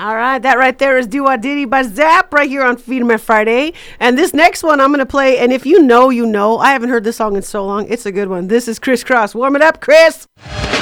All right, that right there is Do I Diddy by Zap right here on Feed 'em at Friday. And this next one I'm going to play, and if you know, you know. I haven't heard this song in so long. It's a good one. This is Criss Cross. Warm it up, Chris.